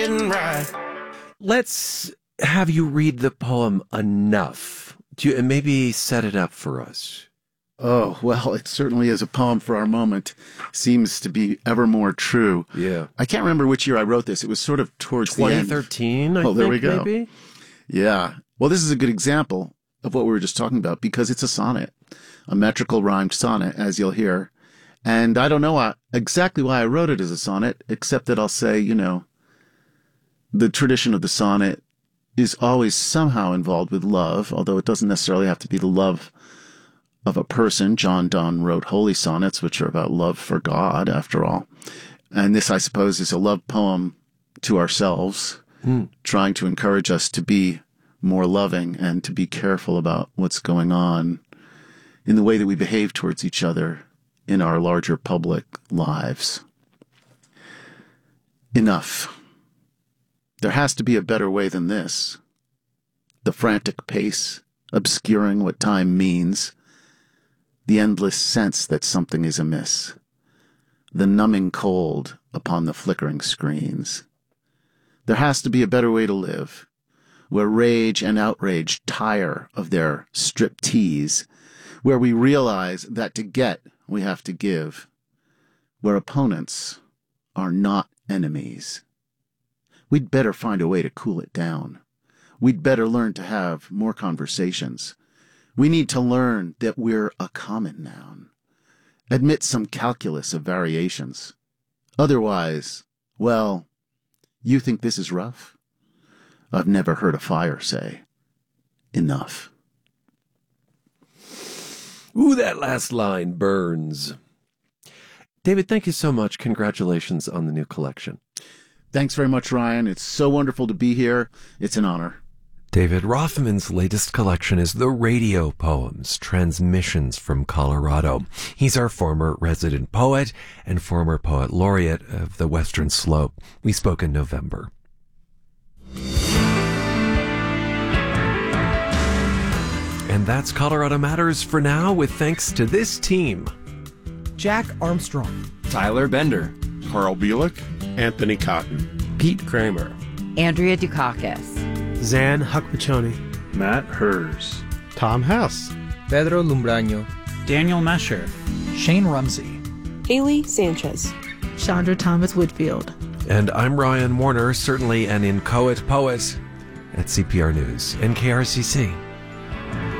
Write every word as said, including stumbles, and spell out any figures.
getting right. Let's have you read the poem enough to and maybe set it up for us. Oh, well, it certainly is a poem for our moment. Seems to be ever more true. Yeah. I can't remember which year I wrote this. It was sort of towards twenty the thirteen, end. I oh, think, there we go. maybe? Yeah. Well, this is a good example of what we were just talking about because it's a sonnet, a metrical rhymed sonnet, as you'll hear. And I don't know why, exactly why I wrote it as a sonnet, except that I'll say, you know, the tradition of the sonnet is always somehow involved with love, although it doesn't necessarily have to be the love of a person. John Donne wrote holy sonnets, which are about love for God, after all. And this, I suppose, is a love poem to ourselves, mm. trying to encourage us to be more loving and to be careful about what's going on in the way that we behave towards each other in our larger public lives. Enough. There has to be a better way than this. The frantic pace, obscuring what time means, the endless sense that something is amiss, the numbing cold upon the flickering screens. There has to be a better way to live, where rage and outrage tire of their striptease, where we realize that to get, we have to give, where opponents are not enemies. We'd better find a way to cool it down. We'd better learn to have more conversations. We need to learn that we're a common noun. Admit some calculus of variations. Otherwise, well, you think this is rough? I've never heard a fire say, enough. Ooh, that last line burns. David, thank you so much. Congratulations on the new collection. Thanks very much, Ryan. It's so wonderful to be here. It's an honor. David Rothman's latest collection is The Radio Poems, Transmissions from Colorado. He's our former resident poet and former poet laureate of the Western Slope. We spoke in November. And that's Colorado Matters for now, with thanks to this team. Jack Armstrong, Tyler Bender, Carl Bielek, Anthony Cotton, Pete Kramer, Andrea Dukakis, Zan Huckmachoni, Matt Hers, Tom House, Pedro Lumbraño, Daniel Mesher, Shane Rumsey, Haley Sanchez, Chandra Thomas Whitfield. And I'm Ryan Warner, certainly an inchoate poet at C P R News and K R C C.